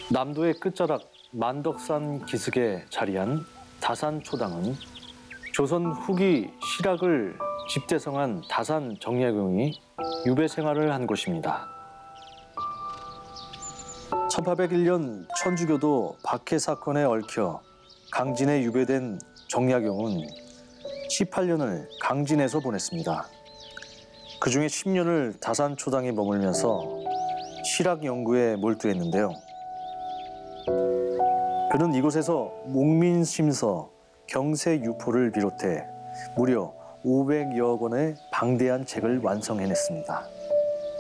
남도의 끝자락 만덕산 기슭에 자리한 다산초당은 조선 후기 실학을 집대성한 다산 정약용이 유배 생활을 한 곳입니다. 1801년 천주교도 박해 사건에 얽혀 강진에 유배된 정약용은 18년을 강진에서 보냈습니다. 그중에 10년을 다산초당에 머물면서 실학 연구에 몰두했는데요. 그는 이곳에서 목민심서, 경세유포를 비롯해 무려 500여 권의 방대한 책을 완성해냈습니다.